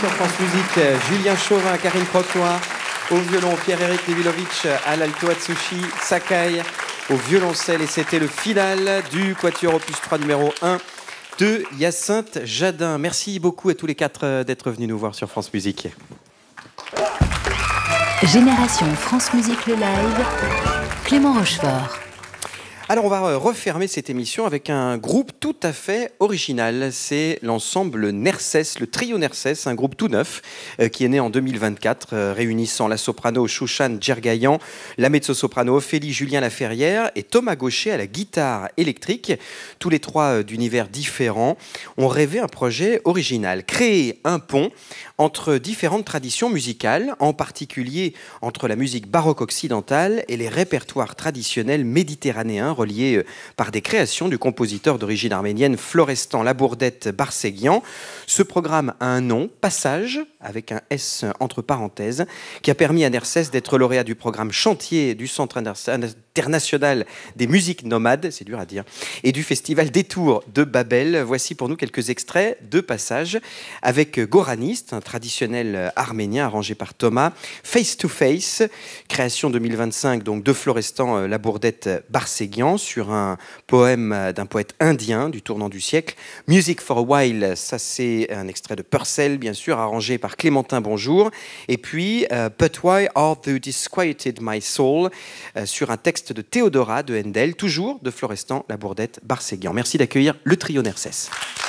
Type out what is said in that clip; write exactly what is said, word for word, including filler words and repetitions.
sur France Musique, Julien Chauvin, Karine Crotoy, au violon Pierre-Éric Levilovitch, à l'alto Atsushi Sakai, au violoncelle, et c'était le final du Quatuor Opus trois numéro un de Hyacinthe Jadin. Merci beaucoup à tous les quatre d'être venus nous voir sur France Musique. Génération France Musique le live, Clément Rochefort. Alors on va refermer cette émission avec un groupe tout à fait original. C'est l'ensemble Nercès, le trio Nercès, un groupe tout neuf euh, qui est né en deux mille vingt-quatre, euh, réunissant la soprano Chouchane Djergayan, la mezzo-soprano Ophélie Julien Laferrière et Thomas Gaucher à la guitare électrique. Tous les trois euh, d'univers différents ont rêvé un projet original, créer un pont entre différentes traditions musicales, en particulier entre la musique baroque occidentale et les répertoires traditionnels méditerranéens reliés par des créations du compositeur d'origine arménienne Florestan Labourdette Barséguian. Ce programme a un nom, Passage, avec un S entre parenthèses, qui a permis à Nercès d'être lauréat du programme Chantier du Centre international des musiques nomades, c'est dur à dire, et du festival Détour de Babel. Voici pour nous quelques extraits de Passage avec Goraniste, un traditionnel arménien arrangé par Thomas, Face to Face, création deux mille vingt-cinq donc de Florestan Labourdette Barséguian sur un poème d'un poète indien du tournant du siècle. Music for a While, ça c'est un extrait de Purcell, bien sûr, arrangé par Clémentin Bonjour. Et puis euh, But Why Art Thou Disquieted My Soul, euh, sur un texte de Théodora de Handel, toujours de Florestan Labourdette Barséguian. Merci d'accueillir le trio Nercès.